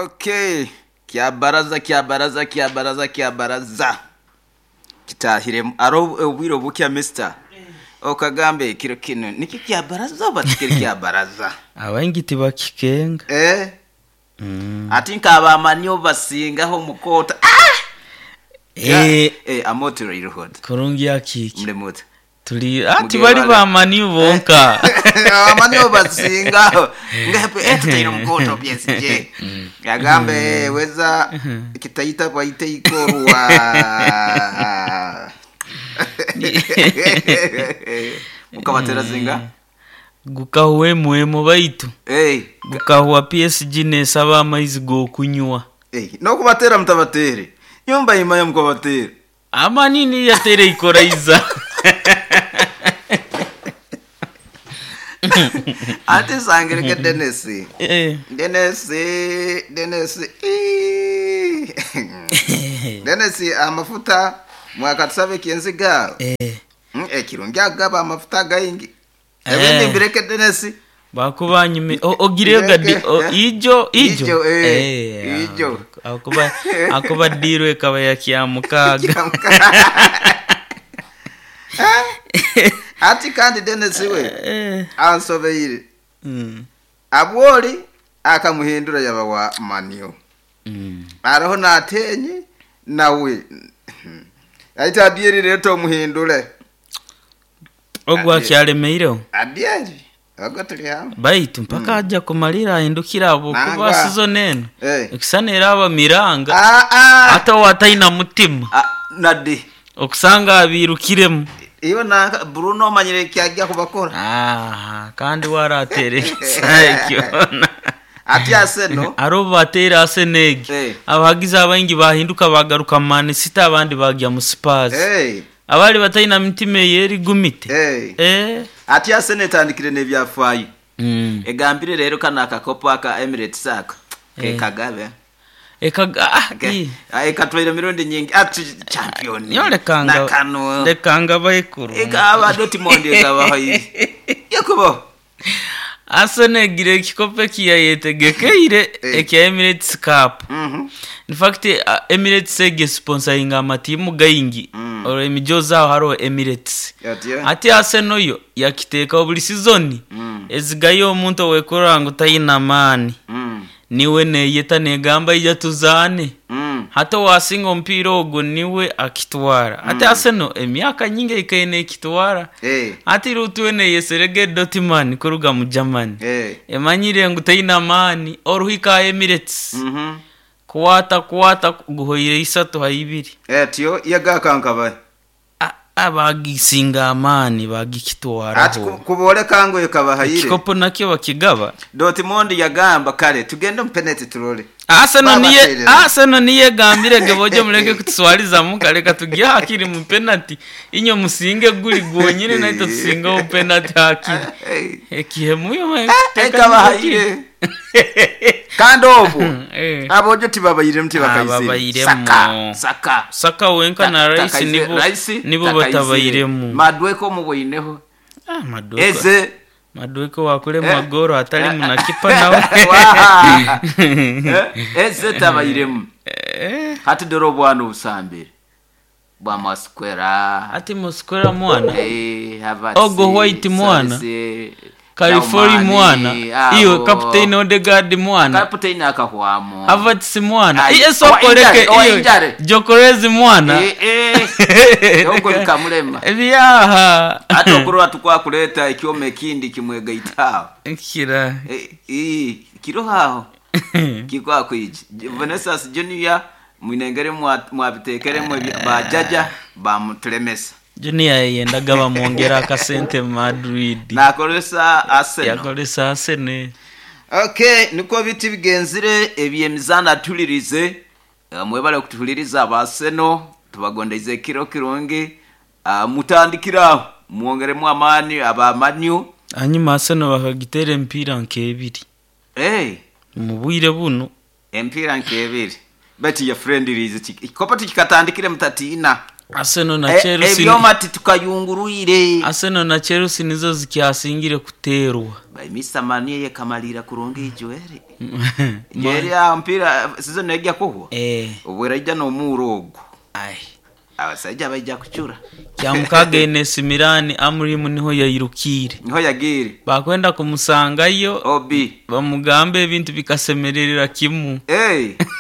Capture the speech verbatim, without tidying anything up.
Okay, kia baraza kia baraza kia baraza kia baraza kitahire aro ubwiro bukia mister okagambe kiro kino niki kia baraza batikiri kia baraza abangiti bakikenga eh mm. atinka abamanyo basingaho mukota ah eh eh amotero irohod kurungi yakiki mlemoto tuli ati bali bamanyo bonka abamanyo basingaho ngape etero mukota P S G yagambe weza kitaita baite ikorwa mukabatera zinga gukahuwe muemo baitu eh gukahuwa P S G nesaba amaizi go kunywa eh no kubatera mutabatere nyumba imaye mukabatera amanini yatere ikoraiza ate sangere ke Dennis eh Dennis Dennis Dennis amafuta mwakatsabe kienziga eh eh kirungia gaba amafuta gaingi ebindi mbireke Dennis bakubanyime ogire gadi ijo ijo eh ijo akuba akuba dirwe kabaya kyamukaga ati kandi Dennis we eh ansobeire mm abwoli akamuhindura yaba wa manio mm araho natenye nawe aita dieri reto muhindure ogwa kyalemeiro adieri agatri ha baitu mpaka aja kumalira ahindukira abo kuba sizonene eh kisanera aba miranga ah ah ata wataina mutima nadi okusanga abirukiremu iyo na Bruno manyire kyajya kubakora ah kandi waratere sayikiona ati aseno aroba atera asenege hey. abagiza abangi bahinduka bagaruka Man City abandi bagya mu Spurs eh abali batayina mitime yeri gumite eh eh ati asene tandikire ne byafayi mm egambire rero kana akakopa ka Emirates saka ke kagabe ekaga ah ekatwire mirundi nyingi ati champion yole kanga nakano de kanga bayikuru ekaba Dortmund ekaba hayi yakubo asone gire kikope kiya yetegekeire ekya Emirates Cup mhm in fact uh, Emirates ege sponsoring amatimu gaingi mm. ore mijoza haro Emirates yatia ati aseno yo yakiteka obuli season mm. ezigayo omuntu wekorango tayina mani mm. niwe ne yeta negamba ija tuzane mm. hata wasinga ompira ogo niwe akitwara ati mm. aseno emyaka nyingi ikene ikitwara eh ati rutwene yeserege Dortmund kuruga mu Germany eh emanyire ngo tayina mani oruhika Emirates mhm mm kuwata kuwata guhoyire isatu hayibiri etyo yagakankabaye abagisinga amani bagikitwara ati kubole kango yakabahayire kikopo nakyo bakigaba Dortmund yagamba kare tugende mpenete turole asano niye asano niye gambire geboje muleke kutswaliza mukale katugiye hakiri mu penalty inyo musinge guri gonyine naito tusinga mu penalty hakiri ekihe muyo ekabahayire kandi obu aboje tibabayire mti bakayise saka saka saka wenka na rais nibo nibo batabayire mu madweko muboyineho ah madweko eze madweko wakule magoro atali munakipa nawe eze tabayire mu hati doro bwana usambire bwa masquera ati masquera mwana eh havati ogo white mwana California mwana iyo captain Odegaard mwana captain akahwamo Havertz mwana yeso koleke iyo Jokorezi mwana eh eh yoko bikamulema ebiyaha atokuru atukwa kuleta ikiome kindi kimwega itaho kira eh kiro haho kikwa kwiji Vanessa Junior mwinengere mwabitekere mwe bajaja bamutremesa Junior yendaga bamwongera akasente Madrid nakoresa Arsenal yakoresa Arsenal okay niko biti bigenzire ebyemizana tulirize mwebale kutuliriza abaseno tubagondeze kiro kironge mutandikira mwongeremo amani abamanyu hanyuma Arsenal bakagitere mpira nkebiri eh mu bwire buno empira nkebiri beti ya friend irize kopa tikatandikire mutatina Arsenal na Chelsea ebyo mati tukayunguruire Arsenal na Chelsea nizo zikyasingire kuterwa by Mister Manie kamalira kuronga ijwere yeri ya mpira season yagiye kuhwa eh ubwera ijya no murogo ai abasajja bajya kucura cyamukage N S Milan Amorim niho yayirukire niho yagire bakwenda kumusangayo obi bamugambe ibintu bikasemererera kimu eh